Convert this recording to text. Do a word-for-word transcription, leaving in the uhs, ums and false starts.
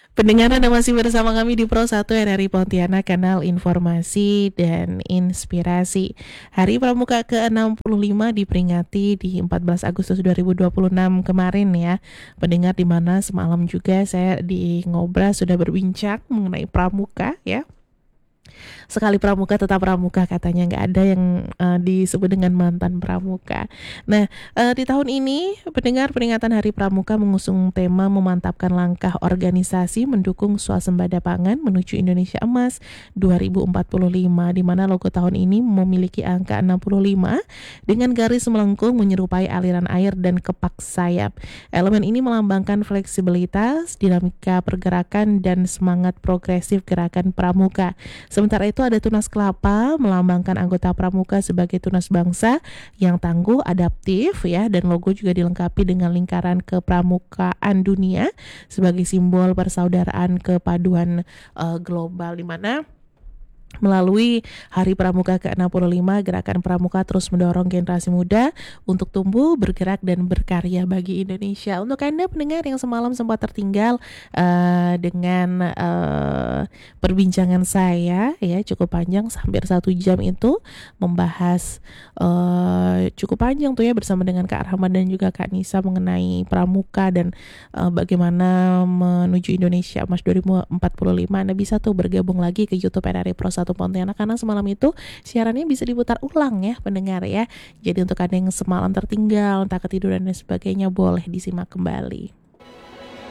Pendengar, Anda masih bersama kami di Pro satu R R I Pontianak, kanal informasi dan inspirasi. Hari Pramuka ke enam puluh lima diperingati di empat belas Agustus dua ribu dua puluh enam kemarin ya. Pendengar, di mana semalam juga saya di Ngobras sudah berbincang mengenai Pramuka ya. Sekali pramuka tetap pramuka, katanya nggak ada yang uh, disebut dengan mantan pramuka. Nah, uh, di tahun ini pendengar, peringatan Hari Pramuka mengusung tema memantapkan langkah organisasi mendukung swasembada pangan menuju Indonesia Emas dua ribu empat puluh lima, di mana logo tahun ini memiliki angka enam puluh lima dengan garis melengkung menyerupai aliran air dan kepak sayap. Elemen ini melambangkan fleksibilitas, dinamika pergerakan, dan semangat progresif gerakan pramuka. Sementara itu ada tunas kelapa melambangkan anggota pramuka sebagai tunas bangsa yang tangguh, adaptif ya, dan logo juga dilengkapi dengan lingkaran kepramukaan dunia sebagai simbol persaudaraan kepaduan uh, global, di mana melalui Hari Pramuka ke enam puluh lima, Gerakan Pramuka terus mendorong generasi muda untuk tumbuh, bergerak, dan berkarya bagi Indonesia. Untuk Anda pendengar yang semalam sempat tertinggal uh, dengan uh, perbincangan saya ya, cukup panjang, hampir satu jam itu membahas uh, cukup panjang tuh ya, bersama dengan Kak Rahmat dan juga Kak Nisa mengenai Pramuka dan uh, bagaimana menuju Indonesia Emas dua ribu empat puluh lima. Anda bisa tuh bergabung lagi ke YouTube R R I Pro satu Pontianak, karena semalam itu siarannya bisa diputar ulang ya pendengar ya. Jadi untuk Anda yang semalam tertinggal, entah ketiduran dan sebagainya, boleh disimak kembali.